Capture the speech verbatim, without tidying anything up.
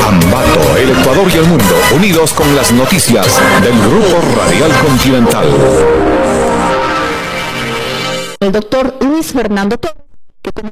Ambato, el Ecuador y el mundo, unidos con las noticias del Grupo Radial Continental. El doctor Luis Fernando Torres, que